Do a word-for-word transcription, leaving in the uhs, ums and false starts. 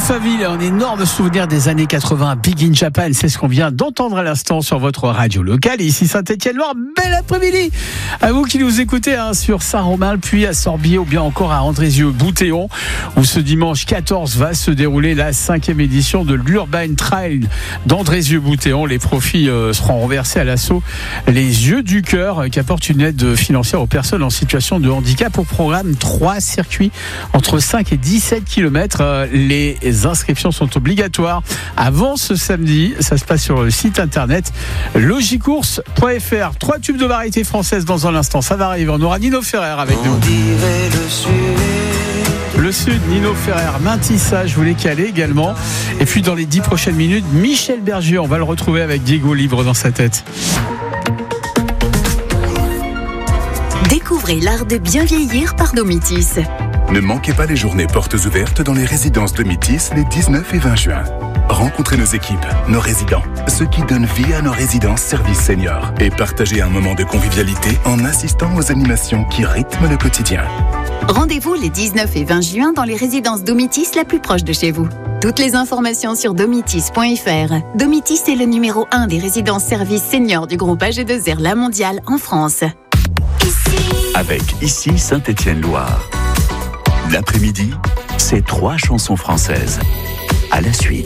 Alphaville, un énorme souvenir des années quatre-vingts. Big in Japan, c'est ce qu'on vient d'entendre à l'instant sur votre radio locale. Et ici Saint-Étienne-Loire, bel après-midi à vous qui nous écoutez hein, sur Saint-Romain, puis à Sorbier ou bien encore à Andrézieux-Boutéon, où ce dimanche quatorze va se dérouler la cinquième édition de l'Urban Trail d'Andrézieux-Boutéon. Les profits euh, seront reversés à l'asso Les Yeux du Cœur, euh, qui apporte une aide financière aux personnes en situation de handicap. Au programme, trois circuits entre cinq et dix-sept kilomètres. Euh, les Les inscriptions sont obligatoires avant ce samedi. Ça se passe sur le site internet logicourse point f r. Trois tubes de variété française dans un instant. Ça va arriver. On aura Nino Ferrer avec nous. Le sud. Le Sud, Nino Ferrer, Maintissa, je voulais caler également. Et puis dans les dix prochaines minutes, Michel Bergier. On va le retrouver avec Diego Libre dans sa tête. Découvrez l'art de bien vieillir par Domitis. Ne manquez pas les journées portes ouvertes dans les résidences Domitis les dix-neuf et vingt juin. Rencontrez nos équipes, nos résidents, ceux qui donnent vie à nos résidences services seniors et partagez un moment de convivialité en assistant aux animations qui rythment le quotidien. Rendez-vous les dix-neuf et vingt juin dans les résidences Domitis la plus proche de chez vous. Toutes les informations sur domitis point f r. Domitis est le numéro un des résidences services seniors du groupe A G deux R La Mondiale en France. Avec ici Saint-Étienne-Loire. L'après-midi, c'est trois chansons françaises. À la suite.